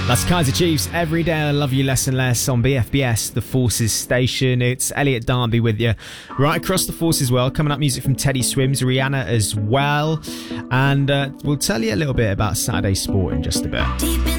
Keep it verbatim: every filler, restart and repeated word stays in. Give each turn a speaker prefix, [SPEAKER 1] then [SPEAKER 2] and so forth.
[SPEAKER 1] That's Kaiser Chiefs, Every Day I Love You Less and Less on B F B S, the Forces station. It's Elliot Darby with you right across the Forces world. Coming up, music from Teddy Swims, Rihanna as well. And uh, we'll tell you a little bit about Saturday Sport in just a bit.